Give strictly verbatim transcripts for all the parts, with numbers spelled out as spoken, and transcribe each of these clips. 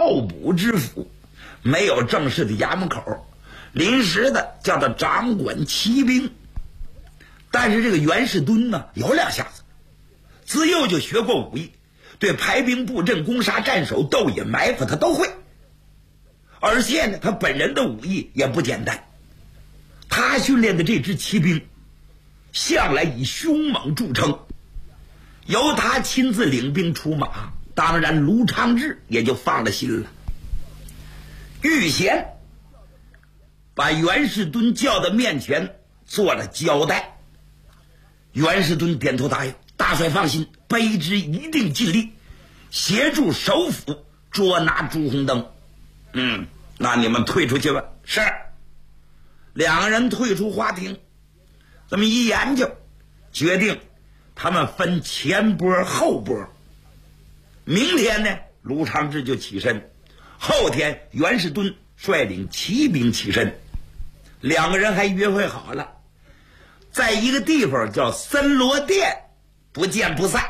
候补知府，没有正式的衙门口，临时的叫他掌管骑兵。但是这个袁世敦呢，有两下子，自幼就学过武艺，对排兵布阵、攻杀、战守、斗隐、埋伏他都会。而且呢，他本人的武艺也不简单，他训练的这支骑兵向来以凶猛著称，由他亲自领兵出马，当然卢昌志也就放了心了。预先把袁世敦叫到面前做了交代，袁世敦点头答应，大帅放心，卑职一定尽力协助首府捉拿朱红灯。嗯，那你们退出去吧。是。两个人退出花厅，这么一研究，决定他们分前波后波。明天呢，卢昌志就起身，后天袁世敦率领骑兵起身。两个人还约会好了，在一个地方叫森罗殿，不见不散。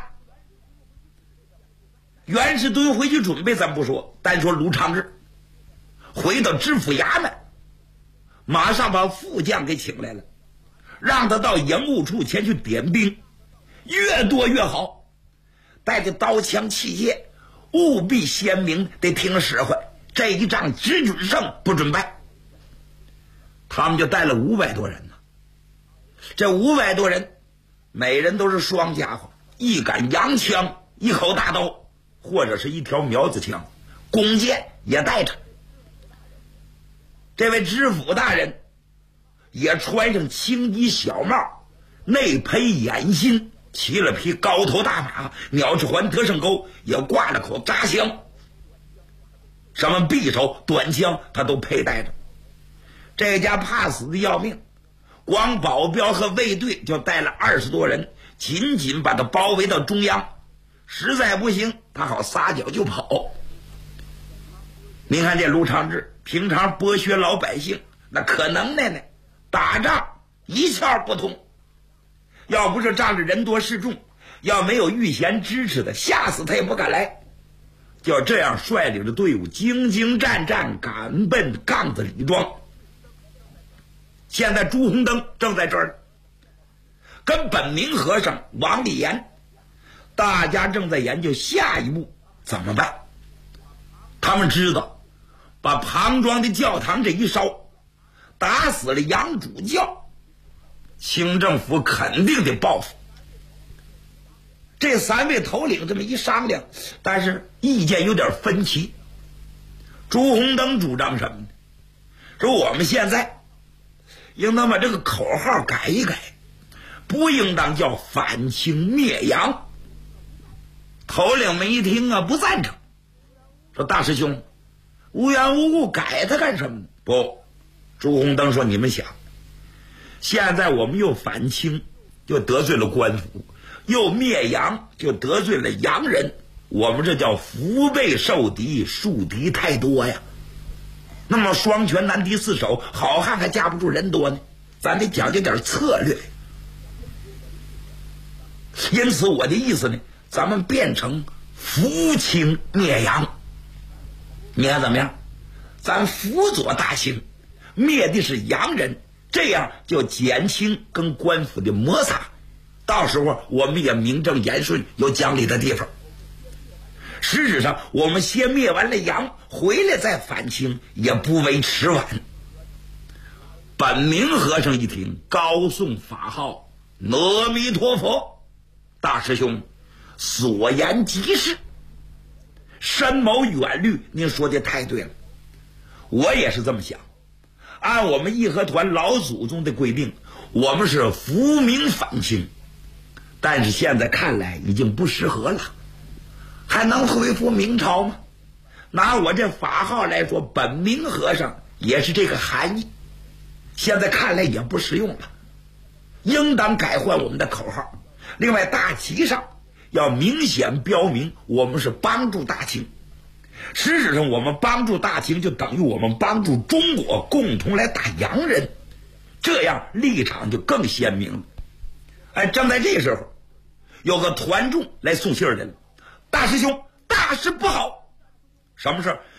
袁世敦回去准备咱不说，单说卢昌志回到知府衙门，马上把副将给请来了，让他到营务处前去点兵，越多越好，带着刀枪器械，务必鲜明，得听使唤，这一仗只准胜不准败。他们就带了五百多人呢，这五百多人每人都是双家伙，一杆洋枪，一口大刀，或者是一条苗子枪，弓箭也带着。这位知府大人也穿上青衣小帽，内披眼心，骑了匹高头大马，鸟翅环得胜钩，也挂了口扎枪，什么匕首短枪他都佩戴着。这家怕死的要命，光保镖和卫队就带了二十多人，紧紧把他包围到中央，实在不行他好撒脚就跑。您看这卢昌志平常剥削老百姓，那可能的呢，打仗一窍不通。要不是仗着人多势众，要没有御前支持的，吓死他也不敢来。就这样率领着队伍兢兢战战，赶奔杠子李庄。现在朱红灯正在这儿，跟本明和尚王立言，大家正在研究下一步怎么办。他们知道把庞庄的教堂这一烧，打死了杨主教，清政府肯定得报复。这三位头领这么一商量，但是意见有点分歧。朱红灯主张什么呢？说我们现在应当把这个口号改一改，不应当叫反清灭洋。头领们一听啊，不赞成，说大师兄，无缘无故改它干什么呢？不，朱红灯说，你们想，现在我们又反清，就得罪了官府，又灭洋，就得罪了洋人，我们这叫腹背受敌，树敌太多呀。那么双拳难敌四手，好汉还架不住人多呢，咱得讲究点策略。因此我的意思呢，咱们变成扶清灭洋。你看怎么样？咱辅佐大清，灭的是洋人，这样就减轻跟官府的摩擦，到时候我们也名正言顺，有讲理的地方。实质上我们先灭完了洋，回来再反清也不为迟晚。本明和尚一听，高诵法号，阿弥陀佛，大师兄所言极是，深谋远虑，您说的太对了，我也是这么想。按我们义和团老祖宗的规定，我们是扶明反清，但是现在看来已经不适合了，还能恢复明朝吗？拿我这法号来说，本明和尚也是这个含义，现在看来也不实用了，应当改换我们的口号。另外大旗上要明显标明我们是帮助大清，实质上我们帮助大清就等于我们帮助中国共同来打洋人，这样立场就更鲜明了。哎，正在这时候，有个团众来送信来了，大师兄，大事不好。什么事？